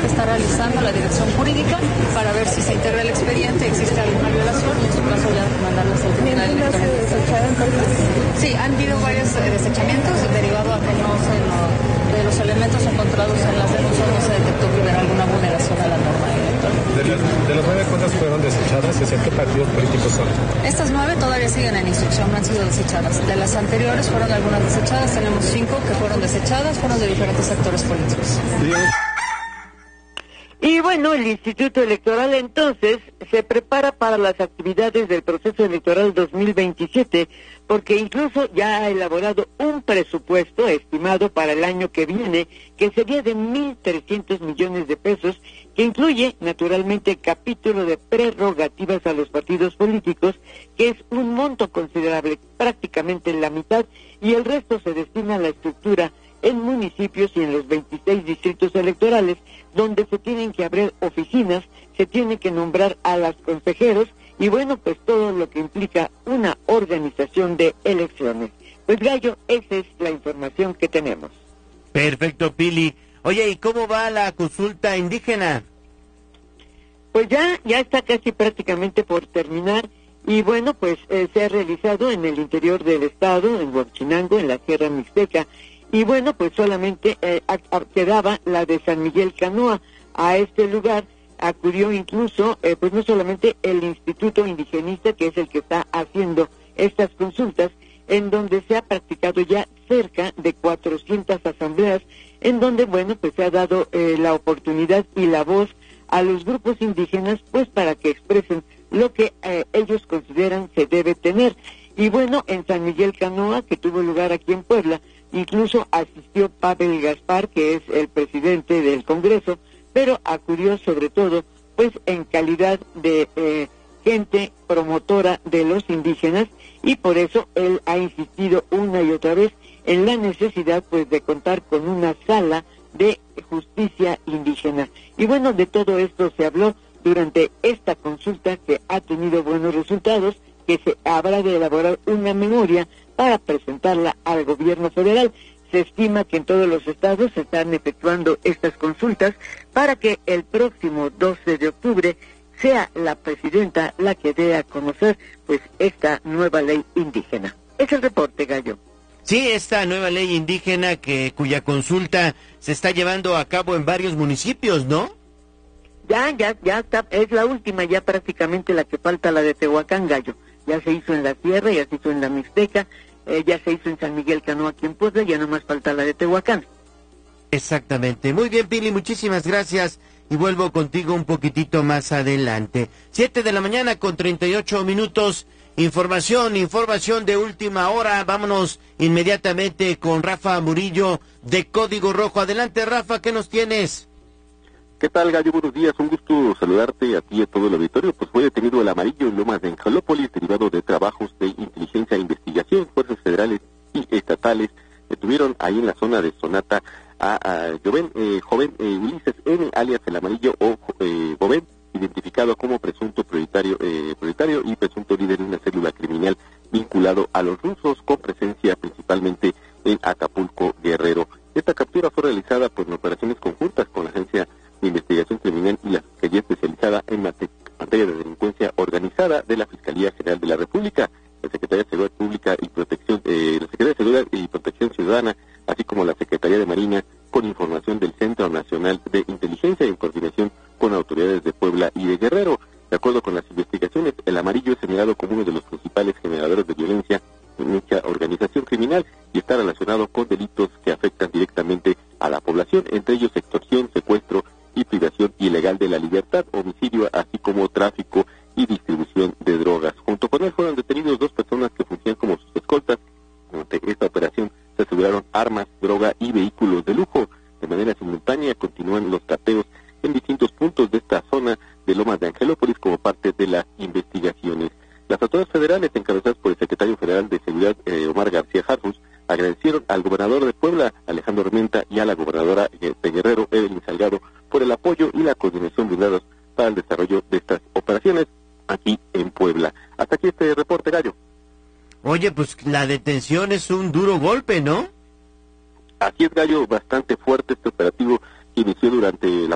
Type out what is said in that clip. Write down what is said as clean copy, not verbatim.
que está realizando la dirección jurídica para ver si se integra el expediente, existe alguna violación y en su caso ya mandarlas al tribunal electoral. Sí, han habido varios desechamientos derivado a que de los elementos encontrados en las denuncias no se detectó que hubiera alguna vulneración a la norma electoral. De las 9, ¿cuántas fueron desechadas? ¿Es qué partidos políticos son? Estas 9 todavía siguen en instrucción, no han sido desechadas. De las anteriores fueron algunas desechadas, tenemos 5 que fueron desechadas, fueron de diferentes sectores políticos. Y bueno, el Instituto Electoral entonces se prepara para las actividades del proceso electoral 2027, porque incluso ya ha elaborado un presupuesto estimado para el año que viene, que sería de 1.300 millones de pesos, que incluye naturalmente el capítulo de prerrogativas a los partidos políticos, que es un monto considerable, prácticamente la mitad, y el resto se destina a la estructura en municipios y en los 26 distritos electorales, donde se tienen que abrir oficinas, se tiene que nombrar a los consejeros, y bueno, pues todo lo que implica una organización de elecciones. Pues Gallo, esa es la información que tenemos. Perfecto, Pili. Oye, ¿y cómo va la consulta indígena? Pues ya está casi prácticamente por terminar, y bueno, pues se ha realizado en el interior del estado, en Huachinango, en la Sierra Mixteca, y bueno, pues solamente quedaba la de San Miguel Canoa. A este lugar acudió incluso, pues no solamente el Instituto Indigenista, que es el que está haciendo estas consultas, en donde se ha practicado ya cerca de 400 asambleas, en donde, bueno, pues se ha dado la oportunidad y la voz a los grupos indígenas, pues para que expresen lo que ellos consideran se debe tener. Y bueno, en San Miguel Canoa, que tuvo lugar aquí en Puebla, incluso asistió Pavel Gaspar, que es el presidente del Congreso, pero acudió sobre todo, pues en calidad de gente promotora de los indígenas, y por eso él ha insistido una y otra vez en la necesidad, pues, de contar con una sala de justicia indígena. Y bueno, de todo esto se habló durante esta consulta, que ha tenido buenos resultados, que se habrá de elaborar una memoria para presentarla al gobierno federal. Se estima que en todos los estados se están efectuando estas consultas para que el próximo 12 de octubre sea la presidenta la que dé a conocer, pues, esta nueva ley indígena. Es el reporte, Gallo. Sí, esta nueva ley indígena cuya consulta se está llevando a cabo en varios municipios, ¿no? Ya está, es la última, ya prácticamente la que falta, la de Tehuacán, Gallo. Ya se hizo en la Sierra, ya se hizo en la Mixteca, ya se hizo en San Miguel Canoa aquí en Puebla, ya nomás falta la de Tehuacán. Exactamente. Muy bien, Pili, muchísimas gracias, y vuelvo contigo un poquitito más adelante. 7 de la mañana con 38 minutos. Información de última hora. Vámonos inmediatamente con Rafa Murillo de Código Rojo. Adelante, Rafa, ¿qué nos tienes? ¿Qué tal, Gallo? Buenos días, un gusto saludarte a ti y a todo el auditorio. Pues fue detenido el amarillo en Lomas de Angelópolis, derivado de trabajos de inteligencia e investigación. Fuerzas federales y estatales detuvieron ahí en la zona de Sonata a joven Ulises N., alias el amarillo, o Bobén, identificado como presunto prioritario y presunto líder de una célula criminal vinculado a los rusos, con presencia principalmente en Acapulco, Guerrero. Esta captura fue realizada por operaciones conjuntas con la Agencia de Investigación Criminal y la Fiscalía Especializada en materia de delincuencia organizada de la Fiscalía General de la República, la Secretaría de Seguridad Pública y Protección, la Secretaría de Seguridad y Protección Ciudadana, así como la Secretaría de Marina, con información del Centro Nacional de Inteligencia y en coordinación con autoridades de Puebla y de Guerrero. De acuerdo con las investigaciones, el amarillo es señalado como uno de los principales generadores de violencia en dicha organización criminal y está relacionado con delitos que afectan directamente a la población, entre ellos extorsión, secuestro y privación ilegal de la libertad, homicidio, así como tráfico y distribución de drogas. Junto con él fueron detenidos 2 personas que funcionan como sus escoltas. Durante esta operación se aseguraron armas, droga y vehículos de lujo. De manera simultánea continúan los cateos en distintos puntos de esta zona de Lomas de Angelópolis como parte de las investigaciones. Las autoridades federales, encabezadas por el secretario federal de Seguridad, Omar García Harfuch, agradecieron al gobernador de Puebla, Alejandro Armenta, y a la gobernadora de Guerrero, Evelyn Salgado, por el apoyo y la coordinación brindados para el desarrollo de estas operaciones aquí en Puebla. Hasta aquí este reporte, Gallo. Oye, pues la detención es un duro golpe, ¿no? Así es, Gallo, bastante fuerte este operativo que inició durante la